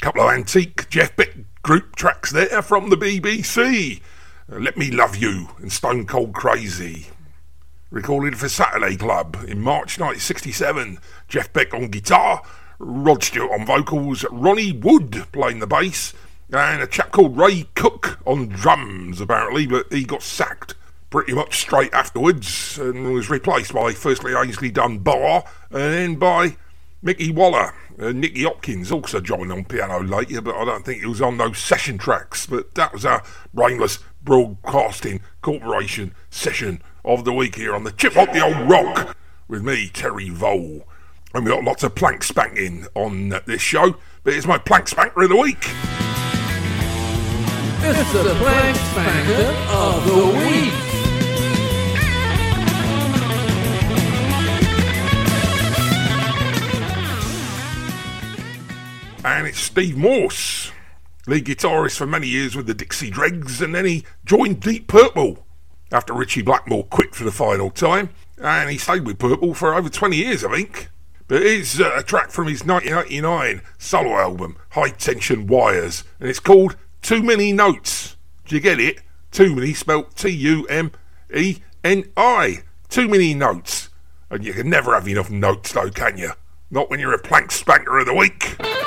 couple of antique Jeff Beck group tracks there from the BBC. Let Me Love You and Stone Cold Crazy. Recorded for Saturday Club in March 1967. Jeff Beck on guitar, Rod Stewart on vocals, Ronnie Wood playing the bass, and a chap called Ray Cook on drums apparently, but he got sacked pretty much straight afterwards and was replaced by firstly Ainsley Dunbar and then by Mickey Waller. Nicky Hopkins also joined on piano later, but I don't think it was on those session tracks. But that was our Brainless Broadcasting Corporation session of the week here on the Chip Hop the Old Rock with me, Terry Vole. And we've got lots of plank spanking on this show, but it's my plank spanker of the week. It's the plank spanker of the week. And it's Steve Morse, lead guitarist for many years with the Dixie Dregs, and then he joined Deep Purple after Richie Blackmore quit for the final time, and he stayed with Purple for over 20 years, I think. But here's a track from his 1989 solo album, High Tension Wires, and it's called Too Many Notes. Do you get it? Too many, spelt T-U-M-E-N-I. Too many notes. And you can never have enough notes though, can you? Not when you're a plank spanker of the week.